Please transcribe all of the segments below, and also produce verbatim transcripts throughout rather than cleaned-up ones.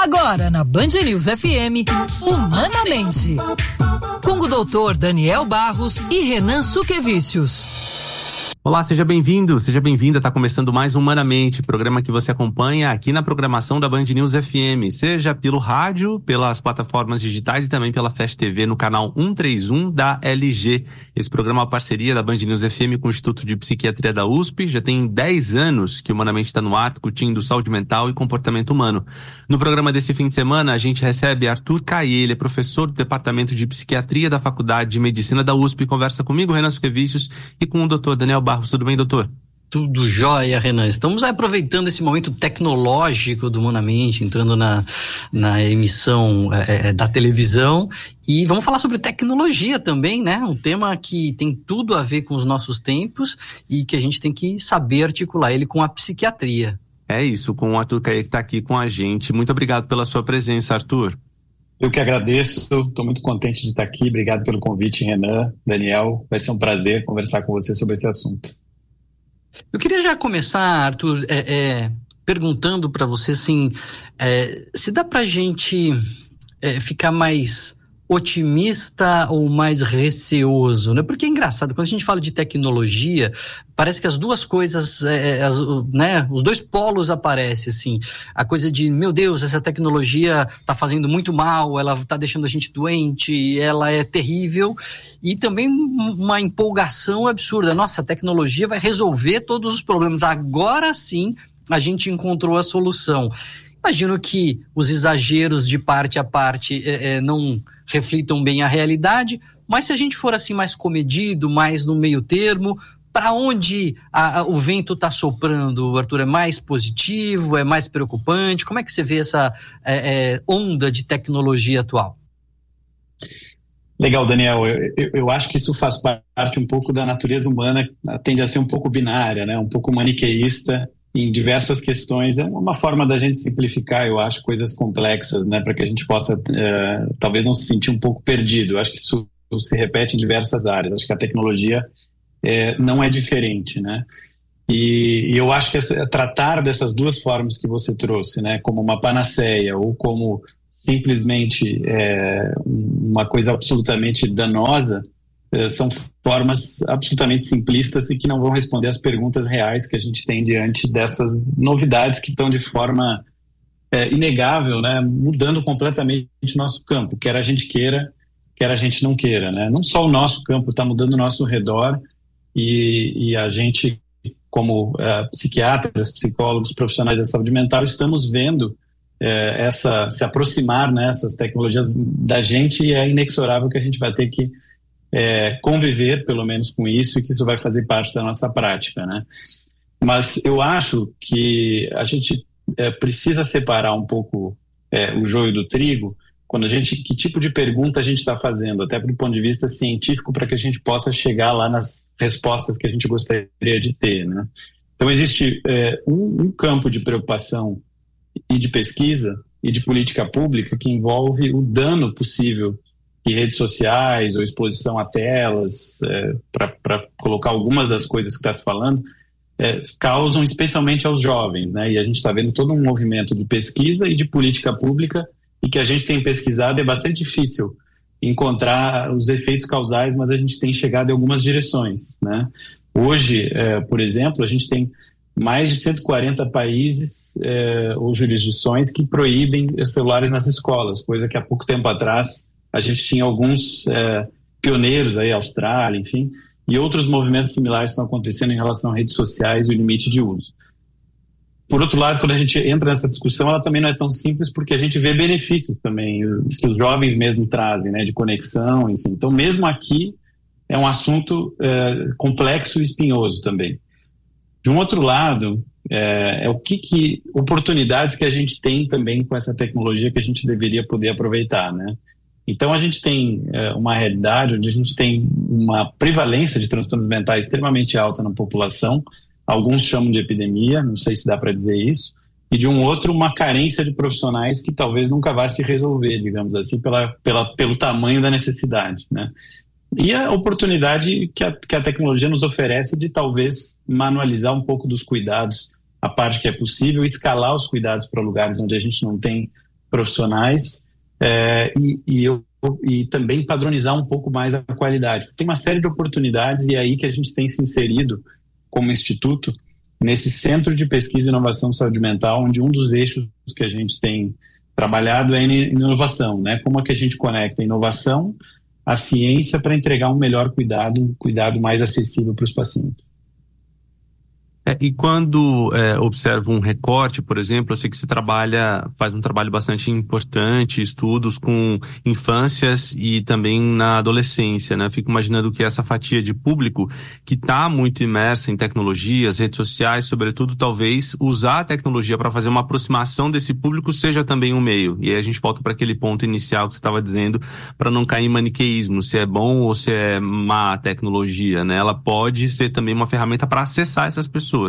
Agora na Band News F M, Humanamente, com o doutor Daniel Barros e Renan Suquevicius. Olá, seja bem-vindo, seja bem-vinda. Está começando mais Humanamente, programa que você acompanha aqui na programação da Band News F M, seja pelo rádio, pelas plataformas digitais e também pela Fast T V no canal cento e trinta e um da L G. Esse programa é uma parceria da Band News F M com o Instituto de Psiquiatria da U S P. Já tem dez anos que o Humanamente está no ar, discutindo saúde mental e comportamento humano. No programa desse fim de semana, a gente recebe Arthur Caê, ele é professor do Departamento de Psiquiatria da Faculdade de Medicina da U S P. Conversa comigo, Renan Suquevicius, e com o doutor Daniel Barros. Tudo bem, doutor? Tudo jóia, Renan. Estamos aproveitando esse momento tecnológico do Humanamente, entrando na, na emissão é, da televisão, e vamos falar sobre tecnologia também, né? Um tema que tem tudo a ver com os nossos tempos e que a gente tem que saber articular ele com a psiquiatria. É isso, com o Arthur Caê que está aqui com a gente. Muito obrigado pela sua presença, Arthur. Eu que agradeço, estou muito contente de estar aqui. Obrigado pelo convite, Renan, Daniel. Vai ser um prazer conversar com você sobre esse assunto. Eu queria já começar, Arthur, é, é, perguntando para você assim, é, se dá para a gente é, ficar mais otimista ou mais receoso, né? Porque é engraçado, quando a gente fala de tecnologia, parece que as duas coisas, é, as, né, os dois polos aparecem, assim, a coisa de, meu Deus, essa tecnologia tá fazendo muito mal, ela tá deixando a gente doente, ela é terrível, e também uma empolgação absurda, nossa, a tecnologia vai resolver todos os problemas, agora sim a gente encontrou a solução. Imagino que os exageros de parte a parte é, é, não reflitam bem a realidade, mas se a gente for assim mais comedido, mais no meio termo, para onde a, a, o vento está soprando, Arthur? É mais positivo, é mais preocupante? Como é que você vê essa é, é, onda de tecnologia atual? Legal, Daniel. Eu, eu, eu acho que isso faz parte um pouco da natureza humana, tende a ser um pouco binária, né? Um pouco maniqueísta em diversas questões. É uma forma da gente simplificar, eu acho, coisas complexas, né, para que a gente possa é, talvez não se sentir um pouco perdido. Eu acho que isso se repete em diversas áreas. Acho que a tecnologia é, não é diferente, né? E, e eu acho que essa, tratar dessas duas formas que você trouxe, né, como uma panaceia ou como simplesmente é, uma coisa absolutamente danosa, são formas absolutamente simplistas e que não vão responder às perguntas reais que a gente tem diante dessas novidades que estão de forma é, inegável, né, mudando completamente o nosso campo, quer a gente queira, quer a gente não queira, né? Não só o nosso campo está mudando o nosso redor e, e a gente, como é, psiquiatras, psicólogos, profissionais da saúde mental, estamos vendo é, essa, se aproximar, né, essas tecnologias da gente, e é inexorável que a gente vai ter que É, conviver pelo menos com isso, e que isso vai fazer parte da nossa prática, né? Mas eu acho que a gente é, precisa separar um pouco é, o joio do trigo quando a gente, que tipo de pergunta a gente está fazendo, até do ponto de vista científico, para que a gente possa chegar lá nas respostas que a gente gostaria de ter, né? Então existe é, um, um campo de preocupação e de pesquisa e de política pública que envolve o dano possível que redes sociais ou exposição a telas, é, para colocar algumas das coisas que está se falando, é, causam especialmente aos jovens, né? E a gente está vendo todo um movimento de pesquisa e de política pública, e que a gente tem pesquisado, é bastante difícil encontrar os efeitos causais, mas a gente tem chegado em algumas direções, né? Hoje, é, por exemplo, a gente tem mais de cento e quarenta países é, ou jurisdições que proíbem celulares nas escolas, coisa que há pouco tempo atrás a gente tinha alguns é, pioneiros aí, Austrália, enfim, e outros movimentos similares estão acontecendo em relação a redes sociais e o limite de uso. Por outro lado, quando a gente entra nessa discussão, ela também não é tão simples, porque a gente vê benefícios também, que os jovens mesmo trazem, né, de conexão, enfim. Então, mesmo aqui, é um assunto é, complexo e espinhoso também. De um outro lado, é, é o que, que oportunidades que a gente tem também com essa tecnologia que a gente deveria poder aproveitar, né? Então, a gente tem é, uma realidade onde a gente tem uma prevalência de transtornos mentais extremamente alta na população, alguns chamam de epidemia, não sei se dá para dizer isso, e de um outro, uma carência de profissionais que talvez nunca vá se resolver, digamos assim, pela, pela, pelo tamanho da necessidade, né? E a oportunidade que a, que a tecnologia nos oferece de talvez manualizar um pouco dos cuidados, a parte que é possível, escalar os cuidados para lugares onde a gente não tem profissionais é, e, e, eu, e também padronizar um pouco mais a qualidade. Tem uma série de oportunidades e é aí que a gente tem se inserido como instituto nesse centro de pesquisa e inovação em saúde mental, onde um dos eixos que a gente tem trabalhado é inovação, né? Como é que a gente conecta a inovação à ciência para entregar um melhor cuidado, um cuidado mais acessível para os pacientes. É, e quando é, observo um recorte, por exemplo, eu sei que você trabalha, faz um trabalho bastante importante, estudos com infâncias e também na adolescência, né? Fico imaginando que essa fatia de público que está muito imersa em tecnologias, redes sociais, sobretudo, talvez usar a tecnologia para fazer uma aproximação desse público seja também um meio. E aí a gente volta para aquele ponto inicial que você estava dizendo, para não cair em maniqueísmo, se é bom ou se é má a tecnologia, né? Ela pode ser também uma ferramenta para acessar essas pessoas.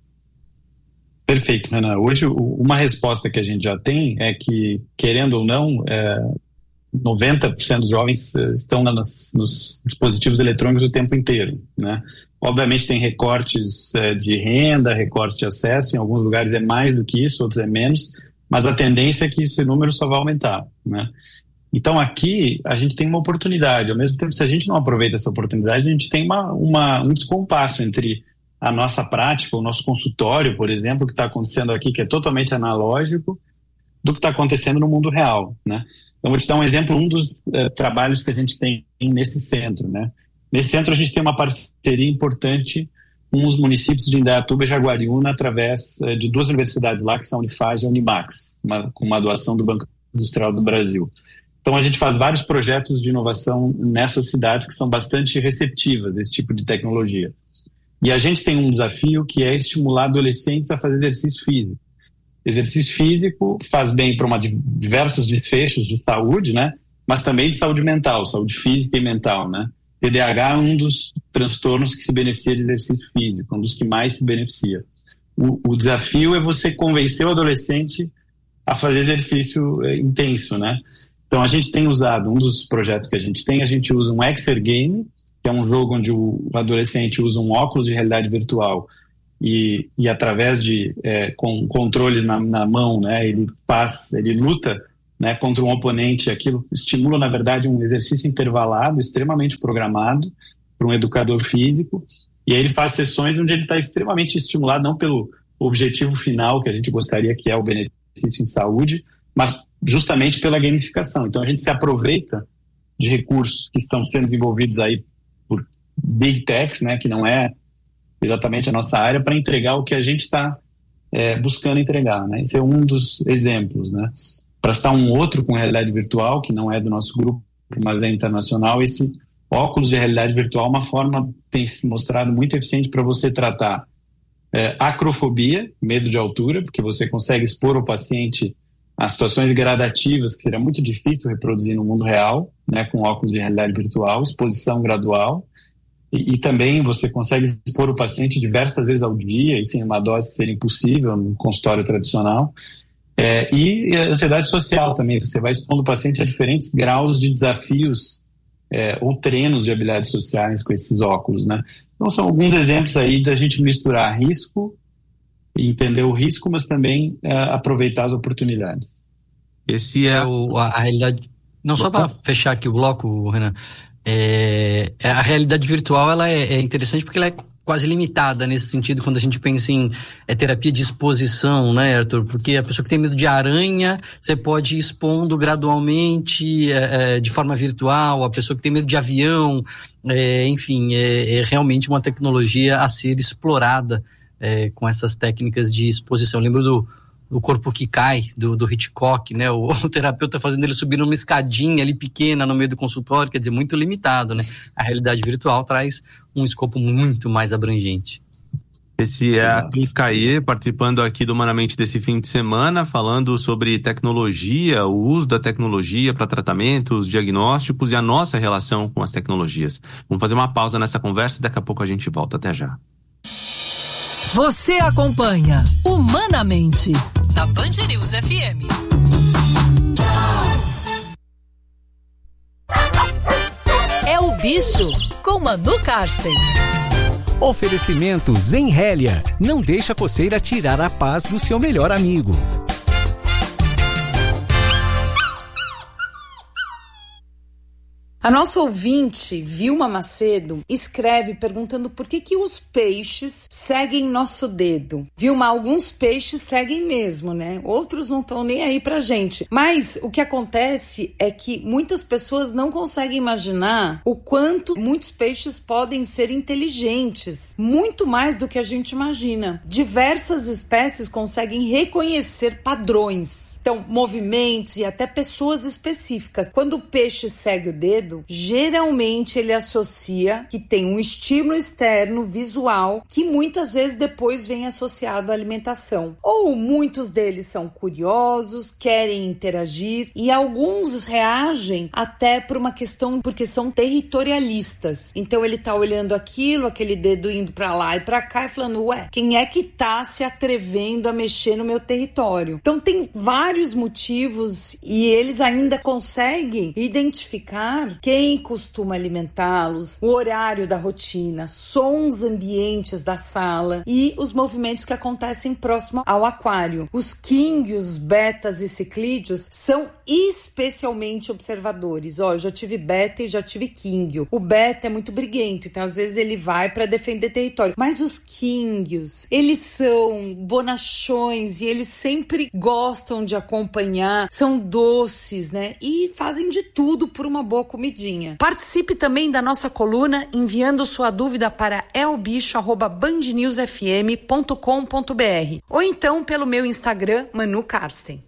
Perfeito, Renan. Hoje, uma resposta que a gente já tem é que, querendo ou não, é, noventa por cento dos jovens estão nos, nos dispositivos eletrônicos o tempo inteiro, né? Obviamente tem recortes é, de renda, recorte de acesso, em alguns lugares é mais do que isso, outros é menos, mas a tendência é que esse número só vai aumentar, né? Então aqui a gente tem uma oportunidade, ao mesmo tempo, se a gente não aproveita essa oportunidade, a gente tem uma, uma, um descompasso entre a nossa prática, o nosso consultório, por exemplo, que está acontecendo aqui, que é totalmente analógico, do que está acontecendo no mundo real, né? Então, vou te dar um exemplo, um dos uh, trabalhos que a gente tem nesse centro, né? Nesse centro, a gente tem uma parceria importante com os municípios de Indaiatuba e Jaguariúna, através uh, de duas universidades lá, que são a Unifage e a Unimax, uma, com uma doação do Banco Industrial do Brasil. Então, a gente faz vários projetos de inovação nessas cidades que são bastante receptivas a esse tipo de tecnologia. E a gente tem um desafio que é estimular adolescentes a fazer exercício físico. Exercício físico faz bem para uma, diversos desfechos de saúde, né? Mas também de saúde mental, saúde física e mental, né? T D A H é um dos transtornos que se beneficia de exercício físico, um dos que mais se beneficia. O, o desafio é você convencer o adolescente a fazer exercício é, intenso, né? Então a gente tem usado, um dos projetos que a gente tem, a gente usa um Exergame, que é um jogo onde o adolescente usa um óculos de realidade virtual e, e através de é, com controle na, na mão, né, ele faz, ele luta, né, contra um oponente. Aquilo estimula, na verdade, um exercício intervalado, extremamente programado por um educador físico, e aí ele faz sessões onde ele está extremamente estimulado, não pelo objetivo final que a gente gostaria, que é o benefício em saúde, mas justamente pela gamificação. Então a gente se aproveita de recursos que estão sendo desenvolvidos aí por Big Techs, né, que não é exatamente a nossa área, para entregar o que a gente está é, buscando entregar, né? Esse é um dos exemplos, né? Para citar um outro com realidade virtual, que não é do nosso grupo, mas é internacional, esse óculos de realidade virtual é uma forma, tem se mostrado muito eficiente para você tratar é, acrofobia, medo de altura, porque você consegue expor o paciente a situações gradativas que seria muito difícil reproduzir no mundo real, né, com óculos de realidade virtual, exposição gradual, e, e também você consegue expor o paciente diversas vezes ao dia, enfim, uma dose que seria impossível no consultório tradicional, é, e a ansiedade social também, você vai expondo o paciente a diferentes graus de desafios é, ou treinos de habilidades sociais com esses óculos, né? Então são alguns exemplos aí da gente misturar risco, entender o risco, mas também é, aproveitar as oportunidades. Esse é o, a, a realidade. Não, só para fechar aqui o bloco, Renan, é, a realidade virtual ela é, é interessante porque ela é quase limitada nesse sentido quando a gente pensa em é, terapia de exposição, né, Arthur? Porque a pessoa que tem medo de aranha, você pode ir expondo gradualmente é, é, de forma virtual. A pessoa que tem medo de avião, é, enfim, é, é realmente uma tecnologia a ser explorada É, com essas técnicas de exposição. Eu lembro do, do corpo que cai, do, do Hitchcock, né? O, o terapeuta fazendo ele subir numa escadinha ali pequena no meio do consultório, quer dizer, muito limitado, né? A realidade virtual traz um escopo muito mais abrangente. Esse é Arthur Caê, participando aqui do Humanamente desse fim de semana, falando sobre tecnologia, o uso da tecnologia para tratamentos, diagnósticos e a nossa relação com as tecnologias. Vamos fazer uma pausa nessa conversa e daqui a pouco a gente volta. Até já. Você acompanha Humanamente, da Band News F M. É o Bicho, com Manu Karsten. Oferecimento Zenrélia. Não deixa a coceira tirar a paz do seu melhor amigo. A nossa ouvinte, Vilma Macedo, escreve perguntando por que que os peixes seguem nosso dedo. Vilma, alguns peixes seguem mesmo, né? Outros não estão nem aí pra gente. Mas o que acontece é que muitas pessoas não conseguem imaginar o quanto muitos peixes podem ser inteligentes, muito mais do que a gente imagina. Diversas espécies conseguem reconhecer padrões, então movimentos e até pessoas específicas. Quando o peixe segue o dedo, geralmente ele associa que tem um estímulo externo visual que muitas vezes depois vem associado à alimentação. Ou muitos deles são curiosos, querem interagir e alguns reagem até por uma questão, porque são territorialistas. Então ele tá olhando aquilo, aquele dedo indo para lá e para cá e falando, ué, quem é que tá se atrevendo a mexer no meu território? Então tem vários motivos e eles ainda conseguem identificar quem costuma alimentá-los, o horário da rotina, sons ambientes da sala e os movimentos que acontecem próximo ao aquário. Os quínguios, betas e ciclídeos são especialmente observadores. Ó, eu já tive beta e já tive quínguio. O beta é muito briguento, então às vezes ele vai para defender território. Mas os quínguios, eles são bonachões e eles sempre gostam de acompanhar, são doces, né? E fazem de tudo por uma boa comidinha. Participe também da nossa coluna enviando sua dúvida para elbicho arroba band news f m ponto com ponto b r ou então pelo meu Instagram, Manu Karsten.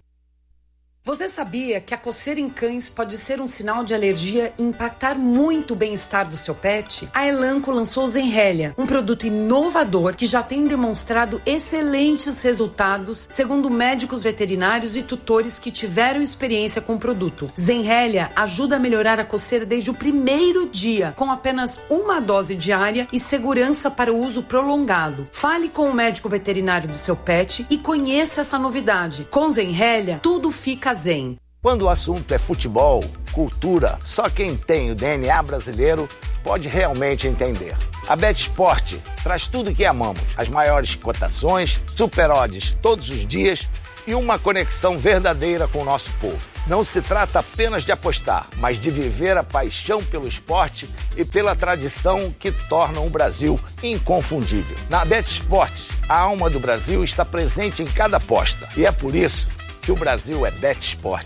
Você sabia que a coceira em cães pode ser um sinal de alergia e impactar muito o bem-estar do seu pet? A Elanco lançou o Zenrelia, um produto inovador que já tem demonstrado excelentes resultados, segundo médicos veterinários e tutores que tiveram experiência com o produto. Zenrelia ajuda a melhorar a coceira desde o primeiro dia, com apenas uma dose diária e segurança para o uso prolongado. Fale com o médico veterinário do seu pet e conheça essa novidade. Com Zenrelia, tudo fica zen. Quando o assunto é futebol, cultura, só quem tem o D N A brasileiro pode realmente entender. A BetSport traz tudo que amamos, as maiores cotações, super odds todos os dias e uma conexão verdadeira com o nosso povo. Não se trata apenas de apostar, mas de viver a paixão pelo esporte e pela tradição que tornam o Brasil inconfundível. Na BetSport, a alma do Brasil está presente em cada aposta e é por isso que o Brasil é BetSport.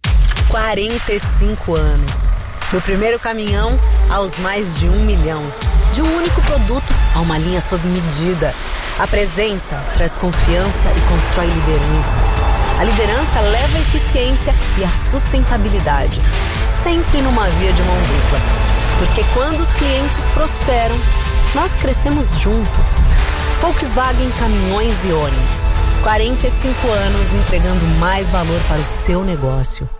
quarenta e cinco anos. Do primeiro caminhão aos mais de um milhão. De um único produto a uma linha sob medida. A presença traz confiança e constrói liderança. A liderança leva a eficiência e a sustentabilidade. Sempre numa via de mão dupla. Porque quando os clientes prosperam, nós crescemos junto. Volkswagen Caminhões e Ônibus. quarenta e cinco anos entregando mais valor para o seu negócio.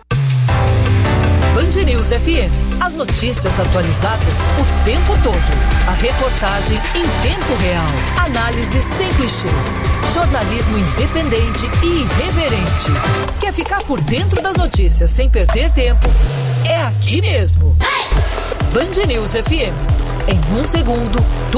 Band News F M. As notícias atualizadas o tempo todo. A reportagem em tempo real. Análise sem clichês. Jornalismo independente e irreverente. Quer ficar por dentro das notícias sem perder tempo? É aqui mesmo. Band News F M. Em um segundo,